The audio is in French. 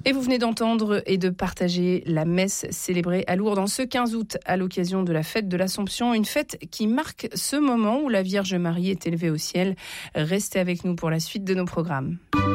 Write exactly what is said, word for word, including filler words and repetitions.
Et vous venez d'entendre et de partager la messe célébrée à Lourdes en ce quinze août à l'occasion de la fête de l'Assomption, une fête qui marque ce moment où la Vierge Marie est élevée au ciel. Restez avec nous pour la suite de nos programmes.